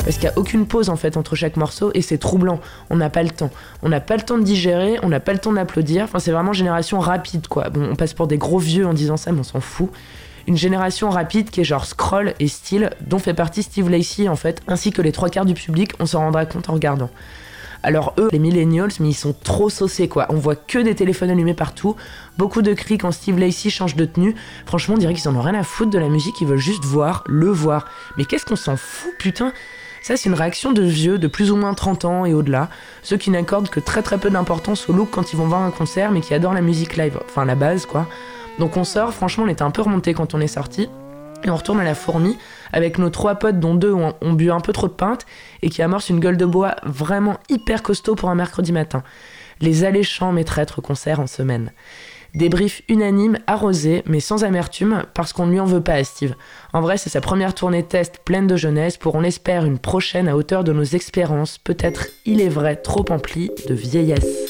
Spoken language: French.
parce qu'il n'y a aucune pause en fait entre chaque morceau et c'est troublant. On n'a pas le temps. On n'a pas le temps de digérer, on n'a pas le temps d'applaudir. Enfin, c'est vraiment génération rapide, quoi. Bon, on passe pour des gros vieux en disant ça, mais on s'en fout. Une génération rapide qui est genre scroll et style, dont fait partie Steve Lacy en fait, ainsi que les 3/4 du public, on s'en rendra compte en regardant. Alors eux, les millennials, mais ils sont trop saucés quoi. On voit que des téléphones allumés partout, beaucoup de cris quand Steve Lacy change de tenue. Franchement, on dirait qu'ils en ont rien à foutre de la musique, ils veulent juste le voir. Mais qu'est-ce qu'on s'en fout, putain ? Ça, c'est une réaction de vieux de plus ou moins 30 ans et au-delà, ceux qui n'accordent que très très peu d'importance au look quand ils vont voir un concert, mais qui adorent la musique live, enfin la base quoi. Donc on sort, franchement, on était un peu remontés quand on est sortis. Et on retourne à la Fourmi avec nos 3 potes dont 2 ont bu un peu trop de pinte et qui amorcent une gueule de bois vraiment hyper costaud pour un mercredi matin. Les alléchants mais traîtres concerts en semaine. Débrief unanime, arrosé, mais sans amertume, parce qu'on ne lui en veut pas à Steve. En vrai, c'est sa première tournée test pleine de jeunesse pour, on l'espère, une prochaine à hauteur de nos espérances, peut-être, il est vrai, trop emplie de vieillesse.